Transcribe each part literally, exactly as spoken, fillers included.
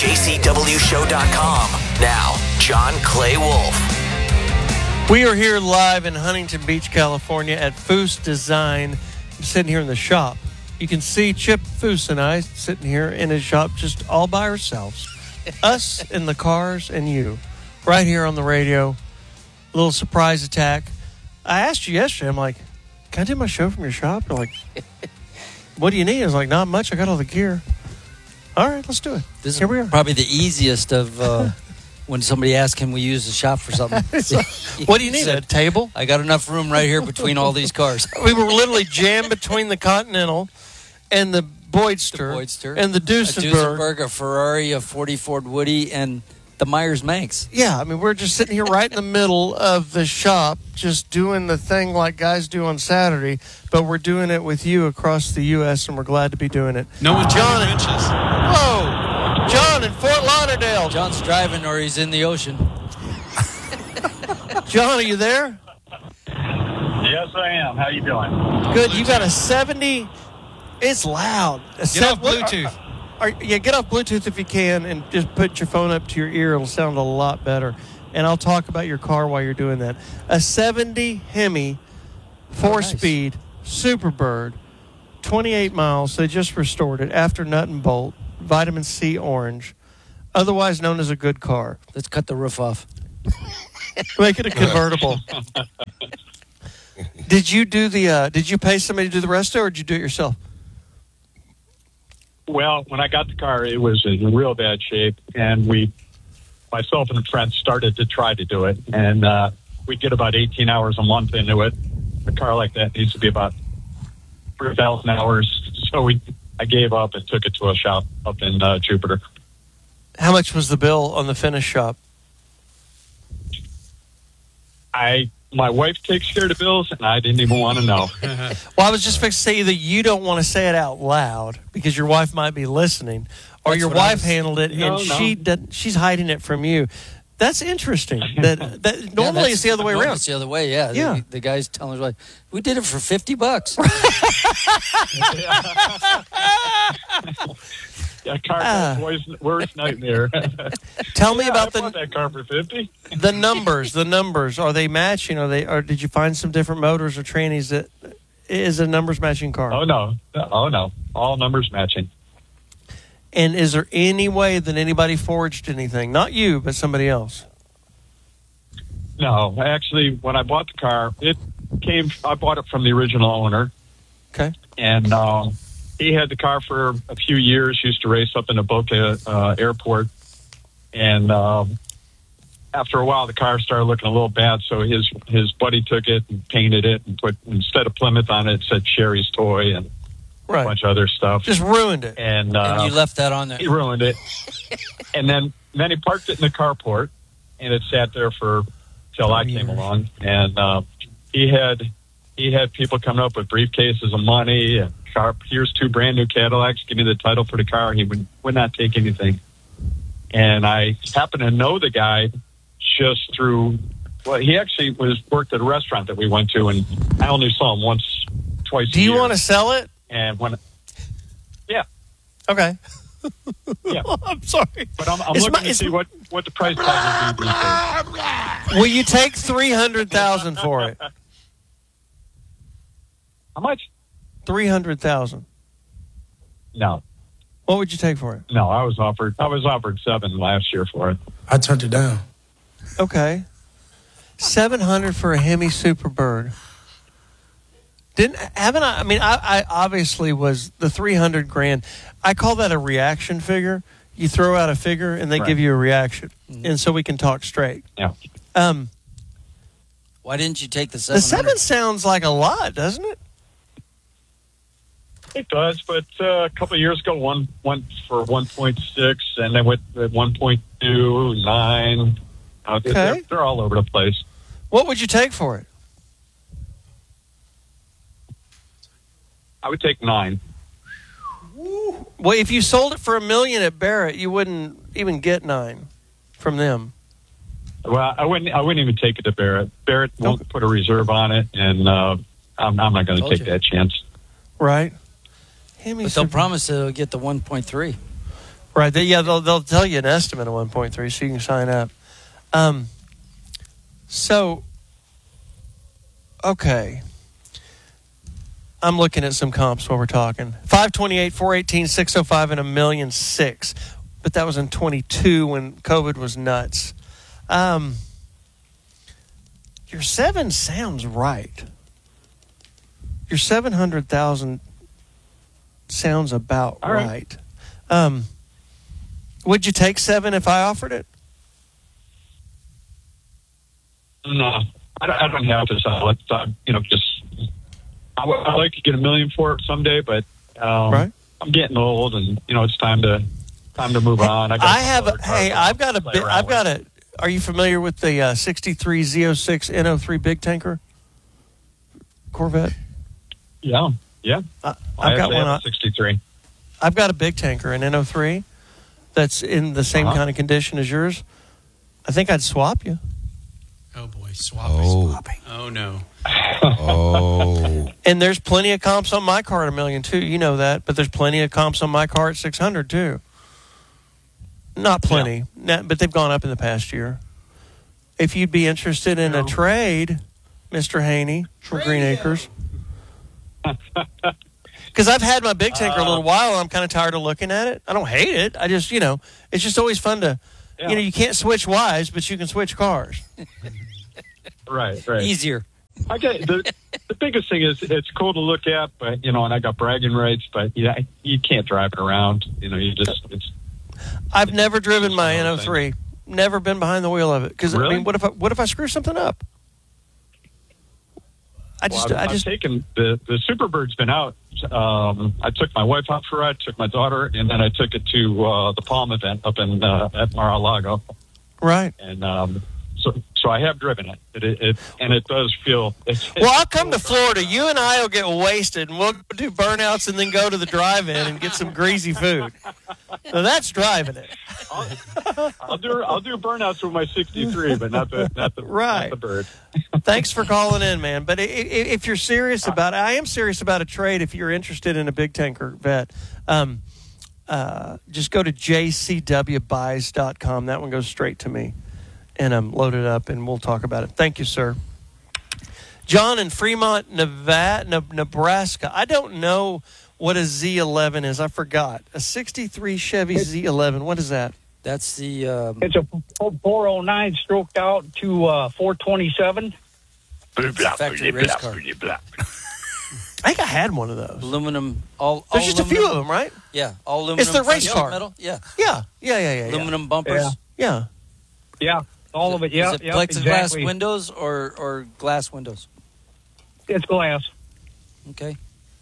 J C W show dot com. Now, John Clay Wolf. We are here live in Huntington Beach, California at Foose Design. I'm sitting here in the shop. You can see Chip Foose and I sitting here in his shop just all by ourselves. Us in the cars and you. Right here on the radio. A little surprise attack. I asked you yesterday, I'm like, can I do my show from your shop? You're like, what do you need? I was like, not much. I got all the gear. All right, let's do it. This Here we are. is probably the easiest of uh, when somebody asks, can we use the shop for something? What do you need, Said, a table? I got enough room right here between all these cars. We were literally jammed between the Continental and the Boydster, The Boydster. and the A Duesenberg. Duesenberg, a Ferrari, a forty Ford Woody, and the Myers-Manx. Yeah, I mean, we're just sitting here right in the middle of the shop, just doing the thing like guys do on Saturday, but we're doing it with you across the U S, and we're glad to be doing it. No one's John, John inches. whoa, John in Fort Lauderdale. John's driving or he's in the ocean. John, are you there? Yes, I am. How you doing? Good. You got a seventy. It's loud. A Get sev- off Bluetooth. Are, yeah, get off Bluetooth if you can, and just put your phone up to your ear. It'll sound a lot better. And I'll talk about your car while you're doing that. A seventy Hemi, four-speed, Superbird, twenty-eight miles. They just restored it after nut and bolt, vitamin C orange, otherwise known as a good car. Let's cut the roof off. Make it a convertible. Did you do the? Uh, did you pay somebody to do the resto, or did you do it yourself? Well, when I got the car, it was in real bad shape, and we, myself and a friend, started to try to do it, and uh, we get about eighteen hours a month into it. A car like that needs to be about three thousand hours, so we, I gave up and took it to a shop up in uh, Jupiter. How much was the bill on the finish shop? I, my wife takes care of the bills, and I didn't even want to know. Well, I was just fixing to say that you don't want to say it out loud because your wife might be listening, or That's your what I wife was- handled it No, and no. she did, she's hiding it from you. That's interesting. That, that Yeah, normally that's- it's the other way normally around. It's the other way, yeah. Yeah. The, the guy's telling his wife, we did it for fifty bucks. Yeah, car Ah. worst, worst nightmare. Tell me Yeah, about I the bought that car for fifty. the numbers. The numbers, are they matching? Are they? Or did you find some different motors or trannies that is a numbers matching car? Oh no, oh no, all numbers matching. And is there any way that anybody forged anything? Not you, but somebody else. No, actually, when I bought the car, it came. I bought it from the original owner, Okay. and uh, he had the car for a few years. Used to race up in the Boca uh, Airport, and um, after a while, the car started looking a little bad. So his his buddy took it and painted it, and put instead of Plymouth on it, it said Sherry's Toy and a Right. bunch of other stuff. Just ruined it. And, uh, and you left that on there. he ruined it. And then then he parked it in the carport, and it sat there for till I came along. And uh, he had he had people coming up with briefcases of money and car. Here's two brand new Cadillacs. Give me the title for the car. He would would not take anything. And I happened to know the guy just through. Well, he actually was worked at a restaurant that we went to, and I only saw him once, twice. Do a you year. want to sell it? And when, yeah, Okay. yeah. I'm sorry. But I'm, I'm It's looking my- to it's- see what, what the price tag would be these days. Will you take three hundred thousand for it? How much? Three hundred thousand. No, What would you take for it? no. I was offered. I was offered seven last year for it. I turned it down. Okay. Seven hundred for a Hemi Superbird. Didn't haven't I? I mean, I, I obviously was the three hundred grand. I call that a reaction figure. You throw out a figure and they Right. give you a reaction, Mhm. and so we can talk straight. Yeah. Um, Why didn't you take the the seven seven hundred? sounds like a lot, doesn't it? It does, but uh, a couple of years ago, one went for one point six, and then went at one point two nine. Uh, Okay. they're, they're all over the place. What would you take for it? I would take nine. Well, if you sold it for a million at Barrett, you wouldn't even get nine from them. Well, I wouldn't. I wouldn't even take it to Barrett. Barrett won't put a reserve on it, and uh, I'm, I'm not going to Told take you. that chance. Right. Hemi But they'll Super- promise they'll get the one point three. Right. They, yeah, they'll they'll tell you an estimate of one point three, so you can sign up. Um. So. Okay. I'm looking at some comps while we're talking. five twenty-eight, four eighteen, six oh five, and a million six. But that was in twenty-two when COVID was nuts. Um. Your seven sounds right. Your seven hundred thousand sounds about All right. right. Um. Would you take seven if I offered it? No, I don't, I don't have to sell it. So, you know, just I w- I'd like to get a million for it someday, but um, Right. I'm getting old, and you know, it's time to time to move on. I, got I have. some A, other cars hey, to I've got a. play Bit, around I've with. got a. Are you familiar with the uh, sixty-three Z oh six N oh three big tanker Corvette? Yeah, yeah. I, I I've got actually one. have I, a sixty-three. I've got a big tanker, an N oh three, that's in the same Uh-huh. kind of condition as yours. I think I'd swap you. Oh boy, swapping. Oh. Swapping. Oh no. Oh. And there's plenty of comps on my car at a million too. You know that, but there's plenty of comps on my car at six hundred too. Not plenty, Not- but they've gone up in the past year. If you'd be interested in a No. trade, Mister Haney from Green Acres, because I've had my big tanker a little while, and I'm kind of tired of looking at it. I don't hate it. I just, you know, it's just always fun to, Yeah. you know, you can't switch wives, but you can switch cars. Right, right. Easier. I get the the biggest thing is it's cool to look at, but you know, and I got bragging rights, but yeah, you can't drive it around. You know, you just it's I've never driven just my one N of oh those three. Never been behind the wheel of it. Because I Really? mean, what if I, what if I screw something up? I just, well, I've, I just, I've taken the the Superbird's been out. Um, I took my wife out for a ride, took my daughter, and then I took it to uh, the Palm event up in uh, at Mar-a-Lago, right. and um, so so I have driven it. It, it, it and it does feel. It's, Well, I'll come to Florida. You and I will get wasted, and we'll do burnouts, and then go to the drive-in and get some greasy food. So that's driving it. I'll do I'll do burnouts with my sixty-three, but not the not the Right. not the Bird. Thanks for calling in, man. But i- i- if you're serious about it, I am serious about a trade. If you're interested in a big tanker vet, um, uh, just go to j c w buys dot com. That one goes straight to me, and I'm um, loaded up, and we'll talk about it. Thank you, sir. John in Fremont, Nevada, Nebraska. I don't know what a Z eleven is. I forgot. A sixty-three Chevy Z eleven. What is that? That's the um, It's a four oh nine stroked out to uh, four twenty-seven. factory race car. I think I had one of those. Aluminum. All. There's all just a few of them, right? Yeah, all aluminum. It's the front race sheet car. Metal. Yeah, Yeah, yeah, yeah, yeah. yeah. aluminum bumpers. Yeah. Yeah. Yeah, all of it. Yeah, Is it yeah, plexiglass exactly. windows or or glass windows? It's glass. Okay.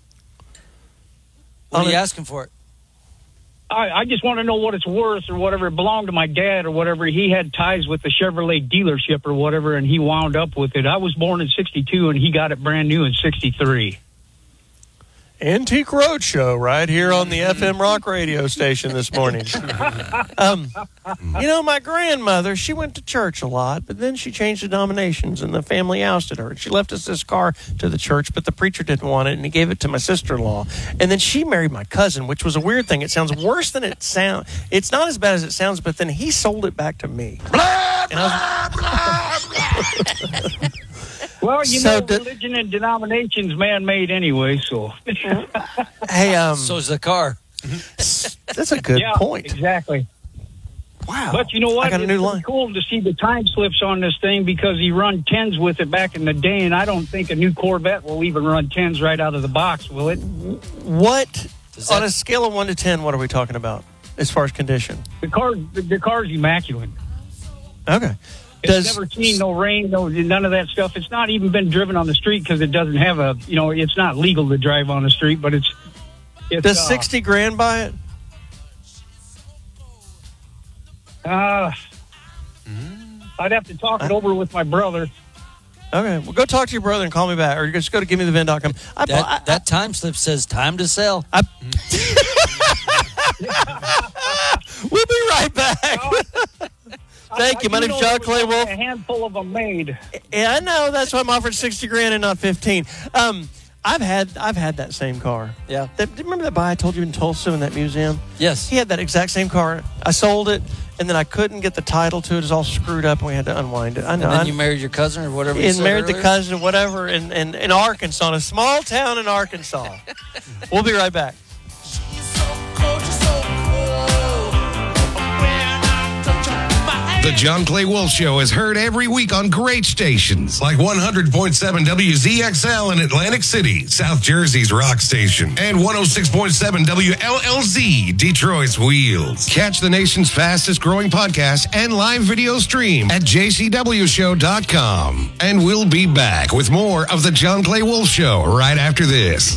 What On are you a- asking for it? I, I just want to know what it's worth or whatever. It belonged to my dad or whatever. He had ties with the Chevrolet dealership or whatever, and he wound up with it. I was born in sixty-two, and he got it brand new in sixty-three. Antique Roadshow right here on the F M Rock radio station this morning. um, you know, my grandmother, she went to church a lot, but then she changed denominations and the family ousted her. She left us this car to the church, but the preacher didn't want it, and he gave it to my sister-in-law. And then she married my cousin, which was a weird thing. It sounds worse than it sounds. It's not as bad as it sounds, but then he sold it back to me. And I was, Well, you So know, the- religion and denominations man-made anyway, so. hey, um, So's the car. that's a good yeah, point. exactly. Wow. But you know what? I got a It's new pretty line. cool to see the time slips on this thing because he run tens with it back in the day, and I don't think a new Corvette will even run tens right out of the box, will it? What, Does on that- a scale of one to ten, what are we talking about as far as condition? The car, the, the car's immaculate. Okay. It's Does never seen no rain, no none of that stuff. It's not even been driven on the street because it doesn't have a, you know, it's not legal to drive on the street, but it's. it's does uh, sixty grand buy it? Uh, I'd have to talk it over with my brother. Okay, well, go talk to your brother and call me back, or just go to give me the vin dot com. I, That I, that time slip says time to sell. I, we'll be right back. Thank I- you. I My do name's know John there was Clay only Wolf. A handful of them made. Yeah, I know. That's why I'm offering sixty grand and not fifteen. Um, I've had I've had that same car. Yeah. That, do you remember that guy I told you in Tulsa in that museum? Yes. He had that exact same car. I sold it, and then I couldn't get the title to it. It was all screwed up, and we had to unwind it. I know. And then I, you married your cousin or whatever you and said married earlier? the cousin, whatever, in, in, in Arkansas, in a small town in Arkansas. We'll be right back. The John Clay Wolf Show is heard every week on great stations like one hundred point seven W Z X L in Atlantic City, South Jersey's rock station, and one oh six point seven W L L Z, Detroit's Wheels. Catch the nation's fastest growing podcast and live video stream at j c w show dot com. And we'll be back with more of the John Clay Wolf Show right after this.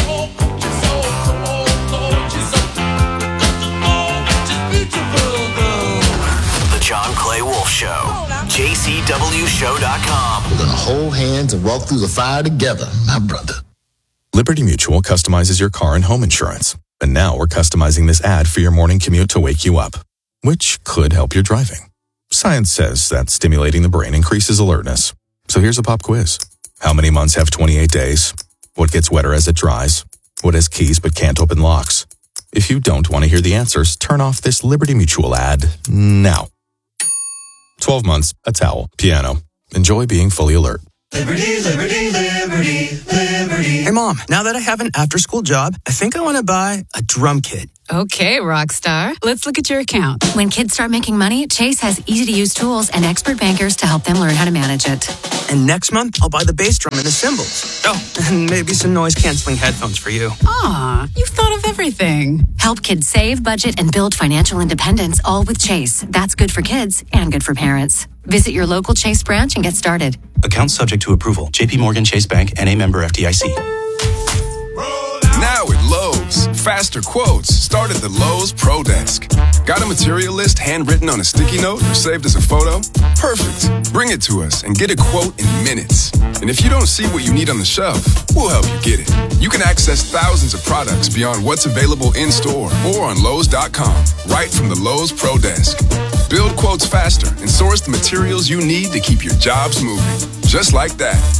John Clay Wolf Show. j c w show dot com. We're going to hold hands and walk through the fire together, my brother. Liberty Mutual customizes your car and home insurance. And now we're customizing this ad for your morning commute to wake you up, which could help your driving. Science says that stimulating the brain increases alertness. So here's a pop quiz. How many months have twenty-eight days? What gets wetter as it dries? What has keys but can't open locks? If you don't want to hear the answers, turn off this Liberty Mutual ad now. twelve months, a towel, piano. Enjoy being fully alert. Liberty, liberty, liberty, liberty. Hey, Mom, now that I have an after-school job, I think I want to buy a drum kit. Okay, rock star. Let's look at your account. When kids start making money, Chase has easy-to-use tools and expert bankers to help them learn how to manage it. And next month, I'll buy the bass drum and the cymbals. Oh, and maybe some noise-canceling headphones for you. Aw, you've thought of everything. Help kids save, budget, and build financial independence, all with Chase. That's good for kids and good for parents. Visit your local Chase branch and get started. Account subject to approval. J P Morgan Chase Bank, N A member F D I C. Now at Lowe's, faster quotes start at the Lowe's Pro Desk. Got a material list handwritten on a sticky note or saved as a photo? Perfect. Bring it to us and get a quote in minutes. And if you don't see what you need on the shelf, we'll help you get it. You can access thousands of products beyond what's available in store or on Lowe's dot com, right from the Lowe's Pro Desk. Build quotes faster and source the materials you need to keep your jobs moving. Just like that.